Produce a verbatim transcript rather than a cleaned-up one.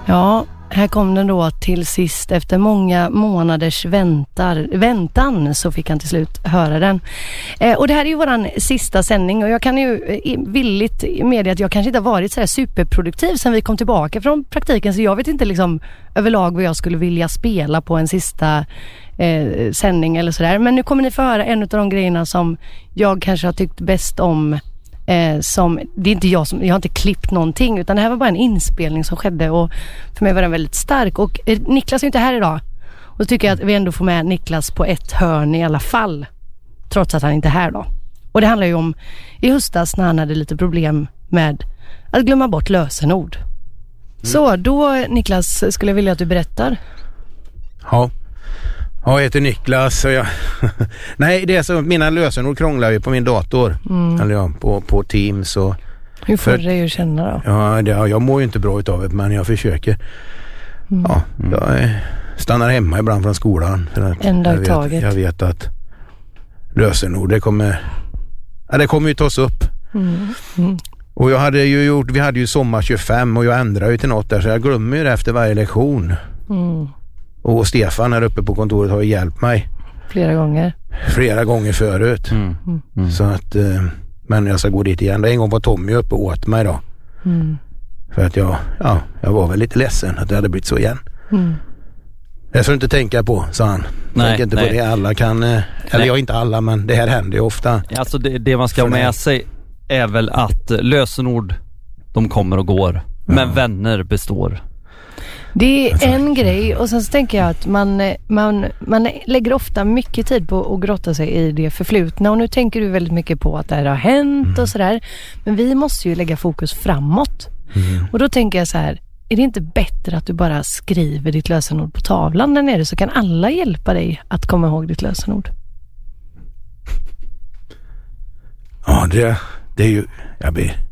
Ja, här kom den då till sist. Efter många månaders väntar, väntan så fick han till slut höra den. Eh, och det här är ju våran sista sändning och jag kan ju eh, villigt medge att jag kanske inte har varit så här superproduktiv sen vi kom tillbaka från praktiken, så jag vet inte liksom överlag vad jag skulle vilja spela på en sista eh, sändning eller sådär. Men nu kommer ni få höra en av de grejerna som jag kanske har tyckt bäst om. Eh, som, det är inte jag som, jag har inte klippt någonting, utan det här var bara en inspelning som skedde och för mig var den väldigt stark. Och eh, Niklas är inte här idag, och då tycker jag att vi ändå får med Niklas på ett hörn i alla fall, trots att han inte är här då. Och det handlar ju om i höstas när han hade lite problem med att glömma bort lösenord. Mm. Så då, Niklas, skulle jag vilja att du berättar. Ja. Jag heter Niklas och jag... Nej, det är så, mina lösenord krånglar ju på min dator. Mm. Eller ja, på, på Teams och... Hur får du dig att känna då? Ja, det, jag mår ju inte bra utav det, men jag försöker. Mm. Ja, jag stannar hemma ibland från skolan. För att en dag jag i taget. Vet, jag vet att lösenord, det kommer... Ja, det kommer ju tas upp. Mm. Mm. Och jag hade ju gjort... Vi hade ju sommar tjugofem och jag ändrade ju till något där, så jag glömmer ju det efter varje lektion. Mm. Och Stefan här uppe på kontoret har hjälpt mig. Flera gånger. Flera gånger förut. Mm. Mm. Så att, eh, men jag ska gå dit igen. En gång var Tommy uppe och åt mig då. Mm. För att jag, ja, jag var väl lite ledsen att det hade blivit så igen. Mm. Jag ska inte tänka på, sa han. Nej, Tänk inte nej. på det. Alla kan, eh, eller jag inte alla, men det här händer ju ofta. Alltså det, det man ska ha med sig är väl att lösenord, de kommer och går. Ja. Men vänner består. Det är en grej, och sen så tänker jag att man, man, man lägger ofta mycket tid på att grotta sig i det förflutna, och nu tänker du väldigt mycket på att det här har hänt mm. och sådär, men vi måste ju lägga fokus framåt. Mm. Och då tänker jag så här, är det inte bättre att du bara skriver ditt lösenord på tavlan där nere, så kan alla hjälpa dig att komma ihåg ditt lösenord? Ja, det, det är ju, jag blir